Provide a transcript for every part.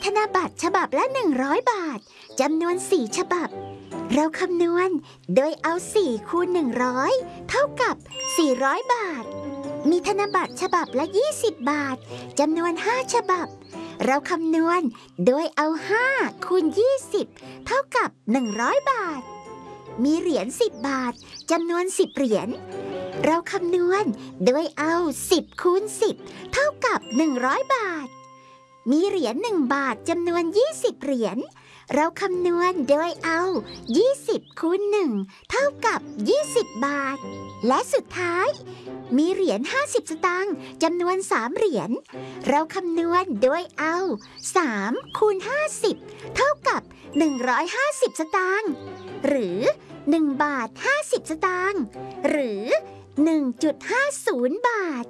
ธนบัตรฉบับละ100 บาทจำนวน4ฉบับเราคำนวณโดยเอา4คูณ100เท่ากับ400 บาทมีธนบัตรฉบับละ20 บาทจำนวน5ฉบับเราคำนวณโดยเอา5คูณ20เท่ากับ100 บาทมีเหรียญ10 บาทจำนวน10เหรียญเราคำนวณโดยเอา10คูณ10เท่ากับ100 บาทมีเหรียญ1 บาทจำนวน20เหรียญเราคำนวณโดยเอา20คูณ1เท่ากับ20 บาทและสุดท้ายมีเหรียญ50สตางค์จำนวน3เหรียญเราคำนวณโดยเอา3คูณ50เท่ากับ150สตางค์หรือ1 บาท50สตางค์หรือ 1.50 บาท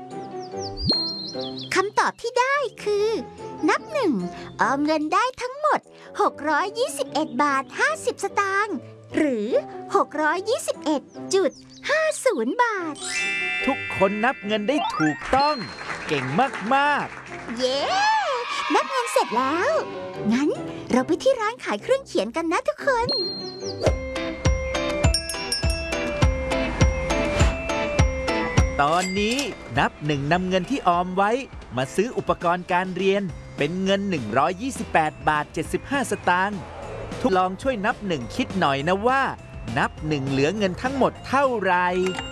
คำตอบที่ได้คือนับ1ออมเงินได้ทั้งหมด621 บาท50สตางค์หรือ621.50 บาททุกคนนับเงินได้ถูกต้องเก่งมากๆเย้นับเงินเสร็จแล้วงั้นเราไปที่ร้านขายเครื่องเขียนกันนะทุกคนตอนนี้นับ1นำเงินที่ออมไว้มาซื้ออุปกรณ์การเรียนเป็นเงิน128 บาท 75 สตางค์ทุกลองช่วยนับ1คิดหน่อยนะว่านับ1เหลือเงินทั้งหมดเท่าไหร่